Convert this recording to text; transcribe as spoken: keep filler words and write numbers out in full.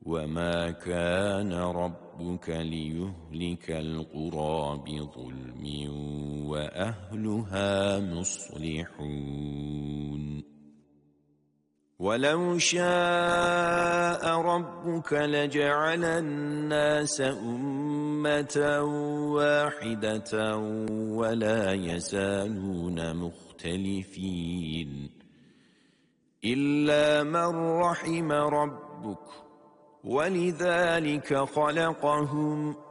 وما كان ربك ليهلك القرى بظلم وأهلها مصلحون ولو شاء ربك لجعل الناس أمة واحدة ولا يزالون مختلفين إلا من رحم ربك ولذلك خلقهم